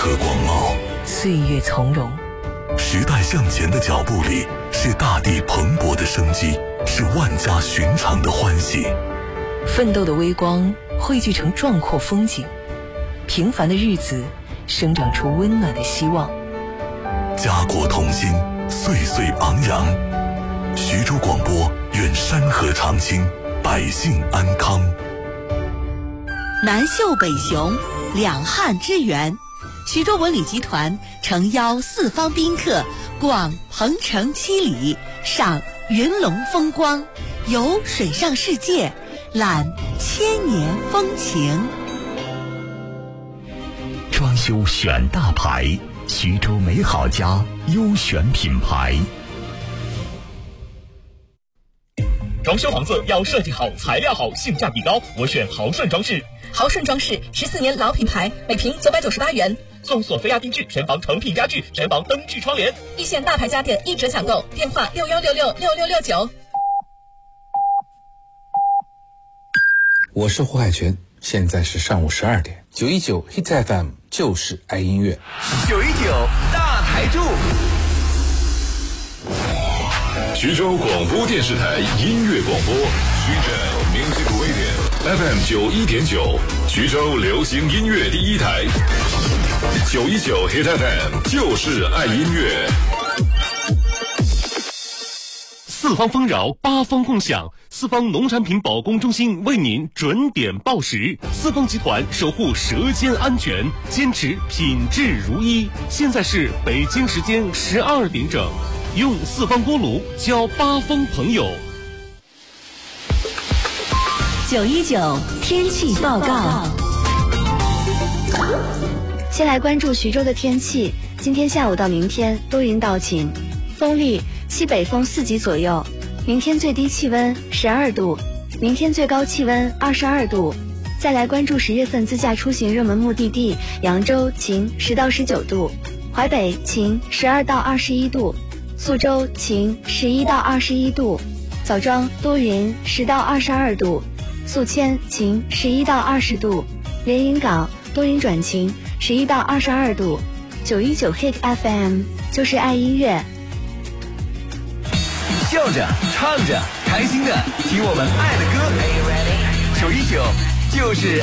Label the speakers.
Speaker 1: 河广袤，
Speaker 2: 岁月从容。
Speaker 1: 时代向前的脚步里，是大地蓬勃的生机，是万家寻常的欢喜。
Speaker 2: 奋斗的微光汇聚成壮阔风景，平凡的日子生长出温暖的希望。
Speaker 1: 家国同心，岁岁昂扬。徐州广播愿山河长青，百姓安康。
Speaker 3: 南秀北雄，两汉之源。徐州文旅集团诚邀四方宾客逛鹏城七里，赏云龙风光，游水上世界，览千年风情。
Speaker 4: 装修选大牌，徐州美好家优选品牌。
Speaker 5: 装修房子要设计好、材料好、性价比高，我选豪顺装饰。
Speaker 6: 豪顺装饰14年老品牌，每平998元，
Speaker 5: 送索菲亚定制全房成品家具、全房灯具窗帘，
Speaker 6: 一线大牌家电1折抢购，电话61666669。
Speaker 7: 我是胡海泉，现在是上午12点，919 Hit FM 就是爱音乐
Speaker 8: ，919大台柱。
Speaker 1: 徐州广播电视台音乐广播，徐州 Music Radio FM 91.9，徐州流行音乐第一台，919 Hit FM 就是爱音乐。
Speaker 5: 四方丰饶，八方共享。四方农产品保供中心为您准点报时。四方集团守护舌尖安全，坚持品质如一。现在是北京时间12点整，用四方锅炉交八方朋友。
Speaker 3: 919天气报告。
Speaker 9: 先来关注徐州的天气，今天下午到明天多云到晴，风力西北风4级左右，明天最低气温12度，明天最高气温22度。再来关注10月份自驾出行热门目的地，扬州晴10到19度，淮北晴12到21度，宿州晴11到21度，枣庄多云10到22度，宿迁晴11到20度，连云港多云转晴11到22度。919 Hit FM 就是爱音乐。
Speaker 8: 笑着唱着开心的听我们爱的歌，919就是